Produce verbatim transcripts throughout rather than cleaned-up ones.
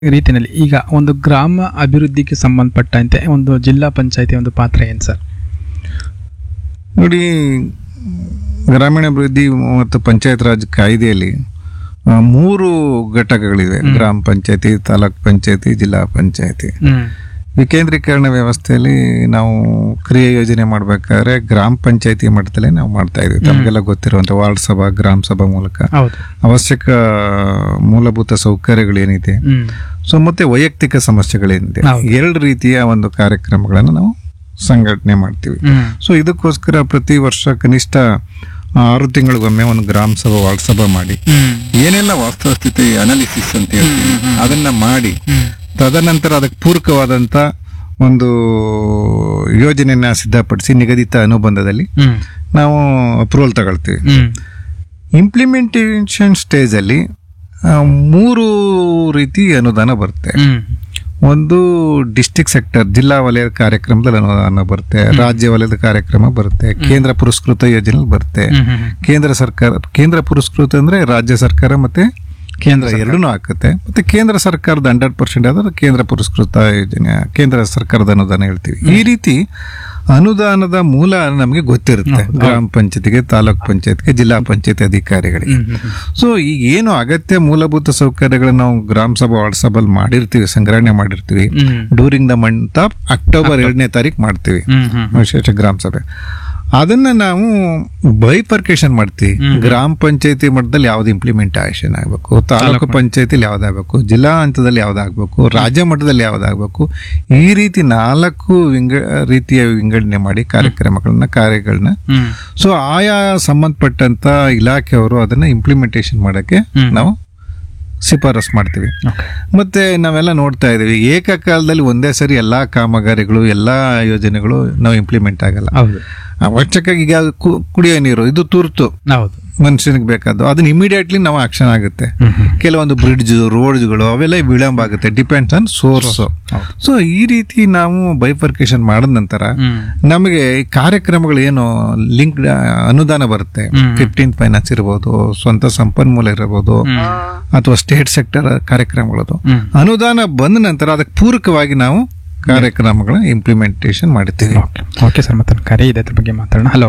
ರೀತಿಯಲ್ಲಿ ಈಗ ಒಂದು ಗ್ರಾಮ ಅಭಿವೃದ್ಧಿಗೆ ಸಂಬಂಧಪಟ್ಟಂತೆ ಒಂದು ಜಿಲ್ಲಾ ಪಂಚಾಯತಿ ಒಂದು ಪಾತ್ರ ಏನು ಸರ್? ನೋಡಿ, ಗ್ರಾಮೀಣಾಭಿವೃದ್ಧಿ ಮತ್ತು ಪಂಚಾಯತ್ ರಾಜ್ ಕಾಯ್ದೆಯಲ್ಲಿ ಆ, ಮೂರು ಘಟಕಗಳಿವೆ. ಗ್ರಾಮ ಪಂಚಾಯತಿ, ತಾಲೂಕ್ ಪಂಚಾಯತಿ, ಜಿಲ್ಲಾ ಪಂಚಾಯತಿ. ವಿಕೇಂದ್ರೀಕರಣ ವ್ಯವಸ್ಥೆಯಲ್ಲಿ ನಾವು ಕ್ರಿಯೆ ಯೋಜನೆ ಮಾಡ್ಬೇಕಾದ್ರೆ ಗ್ರಾಮ ಪಂಚಾಯತಿ ಮಟ್ಟದಲ್ಲೇ ನಾವು ಮಾಡ್ತಾ ಇದ್ವಿ. ತಮಗೆಲ್ಲ ಗೊತ್ತಿರುವಂತ ವಾರ್ಡ್ ಸಭಾ, ಗ್ರಾಮ ಸಭಾ ಮೂಲಕ ಅವಶ್ಯಕ ಮೂಲಭೂತ ಸೌಕರ್ಯಗಳೇನಿದೆ, ಸೊ ಮತ್ತೆ ವೈಯಕ್ತಿಕ ಸಮಸ್ಯೆಗಳೇನಿದೆ, ಎರಡು ರೀತಿಯ ಒಂದು ಕಾರ್ಯಕ್ರಮಗಳನ್ನು ನಾವು ಸಂಘಟನೆ ಮಾಡ್ತೀವಿ. ಸೊ ಇದಕ್ಕೋಸ್ಕರ ಪ್ರತಿ ವರ್ಷ ಕನಿಷ್ಠ ಆರು ತಿಂಗಳಿಗೊಮ್ಮೆ ಒಂದು ಗ್ರಾಮ ಸಭಾ, ವಾರ್ಡ್ ಸಭಾ ಮಾಡಿ ಏನೆಲ್ಲ ವಾಸ್ತವ ಸ್ಥಿತಿ ಅನಾಲಿಸಿಸ್ ಅಂತ ಹೇಳ್ತೀವಿ ಅದನ್ನ ಮಾಡಿ, ತದನಂತರ ಅದಕ್ಕೆ ಪೂರಕವಾದಂತ ಒಂದು ಯೋಜನೆಯನ್ನ ಸಿದ್ಧಪಡಿಸಿ ನಿಗದಿತ ಅನುಬಂಧದಲ್ಲಿ ನಾವು ಅಪ್ರೂವಲ್ ತಗೊಳ್ತೀವಿ. ಇಂಪ್ಲಿಮೆಂಟೇಷನ್ ಸ್ಟೇಜ್ ಅಲ್ಲಿ ಆ, ಮೂರು ರೀತಿ ಅನುದಾನ ಬರುತ್ತೆ. ಒಂದು ಡಿಸ್ಟ್ರಿಕ್ಟ್ ಸೆಕ್ಟರ್, ಜಿಲ್ಲಾ ವಲಯದ ಕಾರ್ಯಕ್ರಮದಲ್ಲಿ ಅನುದಾನ ಬರುತ್ತೆ, ರಾಜ್ಯ ವಲಯದ ಕಾರ್ಯಕ್ರಮ ಬರುತ್ತೆ, ಕೇಂದ್ರ ಪುರಸ್ಕೃತ ಯೋಜನೆ ಬರುತ್ತೆ. ಕೇಂದ್ರ ಸರ್ಕಾರ, ಕೇಂದ್ರ ಪುರಸ್ಕೃತ ಅಂದ್ರೆ ರಾಜ್ಯ ಸರ್ಕಾರ ಮತ್ತೆ ಕೇಂದ್ರ ಎರಡೂ ಹಾಕುತ್ತೆ. ಮತ್ತೆ ಕೇಂದ್ರ ಸರ್ಕಾರದ ಹಂಡ್ರೆಡ್ ಪರ್ಸೆಂಟ್ ಆದ್ರೆ ಕೇಂದ್ರ ಪುರಸ್ಕೃತ ಯೋಜನೆ, ಕೇಂದ್ರ ಸರ್ಕಾರದ ಅನುದಾನ ಹೇಳ್ತೀವಿ. ಈ ರೀತಿ ಅನುದಾನದ ಮೂಲ ನಮಗೆ ಗೊತ್ತಿರುತ್ತೆ ಗ್ರಾಮ ಪಂಚಾಯತಿಗೆ, ತಾಲೂಕ್ ಪಂಚಾಯತ್ಗೆ, ಜಿಲ್ಲಾ ಪಂಚಾಯತ್ ಅಧಿಕಾರಿಗಳಿಗೆ. ಸೊ ಈಗ ಏನು ಅಗತ್ಯ ಮೂಲಭೂತ ಸೌಕರ್ಯಗಳನ್ನ ನಾವು ಗ್ರಾಮ ಸಭಾ, ವಾರ್ಡ್ ಸಭೆಯಲ್ಲಿ ಮಾಡಿರ್ತೀವಿ, ಸಂಗ್ರಹಣೆ ಮಾಡಿರ್ತೀವಿ. During the month of October ಎರಡನೇ ತಾರೀಕು ಮಾಡ್ತೀವಿ ವಿಶೇಷ ಗ್ರಾಮ ಸಭೆ. ಅದನ್ನ ನಾವು ಬೈಫರ್ಕೇಶನ್ ಮಾಡ್ತೀವಿ. ಗ್ರಾಮ ಪಂಚಾಯತಿ ಮಟ್ಟದಲ್ಲಿ ಯಾವ್ದು ಇಂಪ್ಲಿಮೆಂಟೇಷನ್ ಆಗ್ಬೇಕು, ತಾಲೂಕು ಪಂಚಾಯತಿಲಿ ಯಾವ್ದಾಗಬೇಕು, ಜಿಲ್ಲಾ ಹಂತದಲ್ಲಿ ಯಾವ್ದಾಗಬೇಕು, ರಾಜ್ಯ ಮಟ್ಟದಲ್ಲಿ ಯಾವ್ದಾಗಬೇಕು, ಈ ರೀತಿ ನಾಲ್ಕು ವಿಂಗ ರೀತಿಯ ವಿಂಗಡಣೆ ಮಾಡಿ ಕಾರ್ಯಕ್ರಮಗಳನ್ನ, ಕಾರ್ಯಗಳನ್ನ ಸೊ ಆಯಾ ಸಂಬಂಧಪಟ್ಟಂತ ಇಲಾಖೆಯವರು ಅದನ್ನ ಇಂಪ್ಲಿಮೆಂಟೇಷನ್ ಮಾಡಕ್ಕೆ ನಾವು ಶಿಫಾರಸ್ ಮಾಡ್ತೀವಿ. ಮತ್ತೆ ನಾವೆಲ್ಲ ನೋಡ್ತಾ ಇದೀವಿ, ಏಕಕಾಲದಲ್ಲಿ ಒಂದೇ ಸರಿ ಎಲ್ಲಾ ಕಾಮಗಾರಿಗಳು, ಎಲ್ಲಾ ಯೋಜನೆಗಳು ನಾವು ಇಂಪ್ಲಿಮೆಂಟ್ ಆಗಲ್ಲ. ಅವಶ್ಯಕ ಈಗ ಕು- ಕುಡಿಯೋ ನೀರು ಇದು ತುರ್ತು ಮನುಷ್ಯನಿಗೆ ಬೇಕಾದ್ದು, ಅದನ್ನ ಇಮಿಡಿಯೇಟ್ಲಿ ನಾವು ಆಕ್ಷನ್ ಆಗುತ್ತೆ. ಕೆಲವೊಂದು ಬ್ರಿಡ್ಜ್, ರೋಡ್ಸ್ಗಳು ಅವೆಲ್ಲ ವಿಳಂಬ ಆಗುತ್ತೆ, ಡಿಪೆಂಡ್ಸ್ ಆನ್ ಸೋರ್ಸ್. ಸೊ ಈ ರೀತಿ ನಾವು ಬೈಫರ್ಕೇಶನ್ ಮಾಡಿದ ನಂತರ ನಮಗೆ ಈ ಕಾರ್ಯಕ್ರಮಗಳು ಏನು ಲಿಂಕ್ ಅನುದಾನ ಬರುತ್ತೆ. ಫಿಫ್ಟೀನ್ ಫೈನಾನ್ಸ್ ಇರಬಹುದು, ಸ್ವಂತ ಸಂಪನ್ಮೂಲ ಇರಬಹುದು, ಅಥವಾ ಸ್ಟೇಟ್ ಸೆಕ್ಟರ್ ಕಾರ್ಯಕ್ರಮಗಳದು ಅನುದಾನ ಬಂದ ನಂತರ ಅದಕ್ಕೆ ಪೂರಕವಾಗಿ ನಾವು ಕಾರ್ಯಕ್ರಮಗಳ ಇಂಪ್ಲಿಮೆಂಟೇಷನ್ ಮಾಡ್ತೀವಿ. ಓಕೆ ಸರ್, ಮತ್ತೆ ಕರೆ ಇದೆ ಅದ್ರ ಬಗ್ಗೆ ಮಾತಾಡೋಣ. ಹಲೋ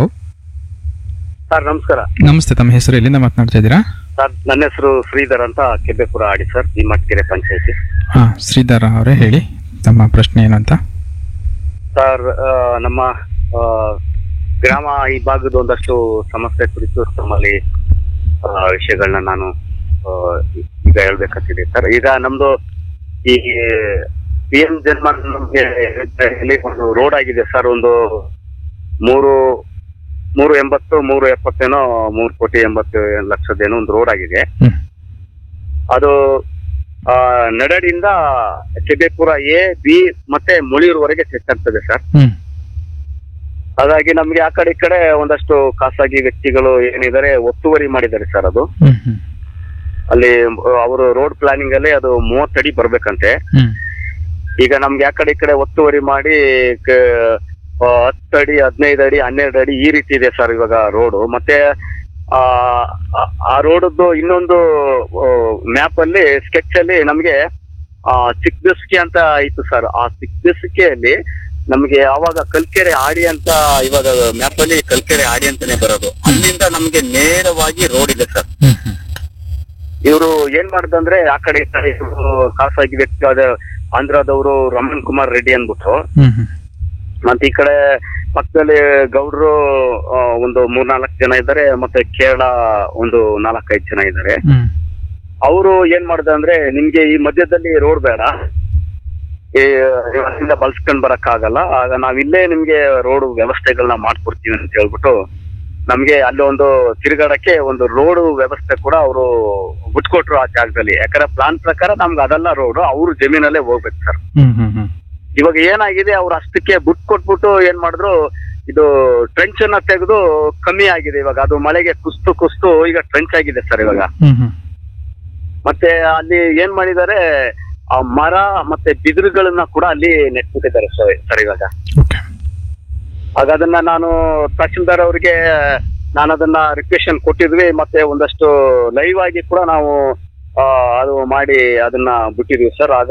ಸರ್, ನಮಸ್ಕಾರ. ನಮಸ್ತೆ, ತಮ್ಮ ಹೆಸರು, ಎಲ್ಲಿಂದ ಮಾತನಾಡ್ತಾ ಇದ್ದೀರಾ? ಸರ್, ನನ್ನ ಹೆಸರು ಶ್ರೀಧರ್ ಅಂತ, ಕೆಬ್ಬೆಪುರ ಆಡಿ ಸರ್, ಈ ಮಟ್ಕೆರೆ ಪಂಚಾಯತಿ. ಹಾ, ಶ್ರೀಧರ ಅವರೇ ಹೇಳಿ, ತಮ್ಮ ಪ್ರಶ್ನೆ ಏನು ಅಂತ. ಸರ್, ಆ, ನಮ್ಮ ಆ, ಗ್ರಾಮ ಈ ಭಾಗದ ಒಂದಷ್ಟು ಸಮಸ್ಯೆ ಕುರಿತು ತಮ್ಮಲ್ಲಿ ಆ, ವಿಷಯಗಳನ್ನ ನಾನು ಆ, ಈಗ ಹೇಳ್ಬೇಕಂತಿದೆ ಸರ್. ಈಗ ನಮ್ದು ಈ ಪಿ ಎಂ ಜನ್ಮನ್ ನಮ್ಗೆ ಒಂದು ರೋಡ್ ಆಗಿದೆ ಸರ್, ಒಂದು ಮೂರು ಮೂರು ಎಂಬತ್ತು ಮೂರು ಎಪ್ಪತ್ತೇನೋ ಮೂರು ಕೋಟಿ ಎಂಬತ್ತು ಲಕ್ಷದೇನೋ ಒಂದು ರೋಡ್ ಆಗಿದೆ. ಅದು ಆ ನಡಡಿಯಿಂದ ಕೆಬ್ಬೆಪುರ ಎ, ಬಿ ಮತ್ತೆ ಮುಳಿಯೂರ್ವರೆಗೆ ಸೆಟ್ ಆಗ್ತದೆ ಸರ್. ಹಾಗಾಗಿ ನಮ್ಗೆ ಆ ಕಡೆ ಈ ಕಡೆ ಒಂದಷ್ಟು ಖಾಸಗಿ ವ್ಯಕ್ತಿಗಳು ಏನಿದ್ದಾರೆ ಒತ್ತುವರಿ ಮಾಡಿದ್ದಾರೆ ಸರ್. ಅದು ಅಲ್ಲಿ ಅವರು ರೋಡ್ ಪ್ಲಾನಿಂಗ್ ಅಲ್ಲಿ ಅದು ಮೂವತ್ತಡಿ ಬರ್ಬೇಕಂತೆ. ಈಗ ನಮ್ಗೆ ಆ ಕಡೆ ಈ ಕಡೆ ಒತ್ತುವರಿ ಮಾಡಿ ಹತ್ತು ಅಡಿ, ಹದಿನೈದು ಅಡಿ, ಹನ್ನೆರಡು ಅಡಿ ಈ ರೀತಿ ಇದೆ ಸರ್ ಇವಾಗ ರೋಡು. ಮತ್ತೆ ಆ ಆ ರೋಡದ್ದು ಇನ್ನೊಂದು ಮ್ಯಾಪ್ ಅಲ್ಲಿ, ಸ್ಕೆಚ್ ಅಲ್ಲಿ ನಮ್ಗೆ ಆ ಚಿಕ್ಕಬೆಸ್ಕಿ ಅಂತ ಇತ್ತು ಸರ್. ಆ ಚಿಕ್ಕಬೆಸ್ಕಿಯಲ್ಲಿ ನಮ್ಗೆ ಆವಾಗ ಕಲ್ಕೆರೆ ಆಡಿ ಅಂತ, ಇವಾಗ ಮ್ಯಾಪ್ ಅಲ್ಲಿ ಕಲ್ಕೆರೆ ಆಡಿ ಅಂತಾನೆ ಬರೋದು. ಅಲ್ಲಿಂದ ನಮ್ಗೆ ನೇರವಾಗಿ ರೋಡ್ ಇದೆ ಸರ್. ಇವರು ಏನ್ ಮಾಡ್ದಂದ್ರೆ ಆ ಕಡೆ ಈ ಕಡೆ ಖಾಸಗಿ ವ್ಯಕ್ತಿ ಆದ ಆಂಧ್ರದವರು ರಮಣ್ ಕುಮಾರ್ ರೆಡ್ಡಿ ಅಂದ್ಬಿಟ್ಟು, ಮತ್ತೆ ಈ ಕಡೆ ಪಕ್ಕದಲ್ಲಿ ಗೌಡ್ರು ಒಂದು ಮೂರ್ನಾಲ್ಕು ಜನ ಇದ್ದಾರೆ, ಮತ್ತೆ ಕೇರಳ ಒಂದು ನಾಲ್ಕೈದು ಜನ ಇದ್ದಾರೆ. ಅವರು ಏನ್ ಮಾಡ್ದ ಅಂದ್ರೆ, ನಿಮ್ಗೆ ಈ ಮಧ್ಯದಲ್ಲಿ ರೋಡ್ ಬೇಡ, ಅಲ್ಲಿಂದ ಬಳಸ್ಕೊಂಡ್ ಬರಕ್ ಆಗಲ್ಲ, ಆಗ ನಾವಿಲ್ಲೇ ನಿಮ್ಗೆ ರೋಡ್ ವ್ಯವಸ್ಥೆಗಳನ್ನ ಮಾಡ್ಕೊಡ್ತೀವಿ ಅಂತ ಹೇಳ್ಬಿಟ್ಟು ನಮ್ಗೆ ಅಲ್ಲಿ ಒಂದು ತಿರುಗಾಡಕ್ಕೆ ಒಂದು ರೋಡ್ ವ್ಯವಸ್ಥೆ ಕೂಡ ಅವರು ಬಿಟ್ಕೊಟ್ರು ಆ ಜಾಗದಲ್ಲಿ. ಯಾಕಂದ್ರೆ ಪ್ಲಾನ್ ಪ್ರಕಾರ ನಮ್ಗೆ ಅದೆಲ್ಲ ರೋಡ್ ಅವ್ರ ಜಮೀನಲ್ಲೇ ಹೋಗ್ಬೇಕು ಸರ್. ಇವಾಗ ಏನಾಗಿದೆ, ಅವ್ರು ಅಷ್ಟಕ್ಕೆ ಬಿಟ್ ಕೊಟ್ಬಿಟ್ಟು ಏನ್ ಮಾಡಿದ್ರು, ಇದು ಟ್ರೆಂಚ್ ಅನ್ನ ತೆಗೆದು ಕಮ್ಮಿ ಆಗಿದೆ ಇವಾಗ. ಅದು ಮಳೆಗೆ ಕುಸ್ತು ಕುಸ್ತು ಈಗ ಟ್ರೆಂಚ್ ಆಗಿದೆ ಸರ್ ಇವಾಗ. ಮತ್ತೆ ಅಲ್ಲಿ ಏನ್ ಮಾಡಿದ್ದಾರೆ, ಆ ಮರ ಮತ್ತೆ ಬಿದಿರುಗಳನ್ನ ಕೂಡ ಅಲ್ಲಿ ನೆಟ್ಬಿಟ್ಟಿದ್ದಾರೆ ಸರ್ ಇವಾಗ. ಆಗ ಅದನ್ನ ನಾನು ತಹಶೀಲ್ದಾರ್ ಅವರಿಗೆ ನಾನು ಅದನ್ನ ರಿಕ್ವೆಷನ್ ಕೊಟ್ಟಿದ್ವಿ. ಮತ್ತೆ ಒಂದಷ್ಟು ಲೈವ್ ಆಗಿ ಕೂಡ ನಾವು ಆ, ಅದು ಮಾಡಿ ಅದನ್ನ ಬಿಟ್ಟಿದೀವಿ ಸರ್.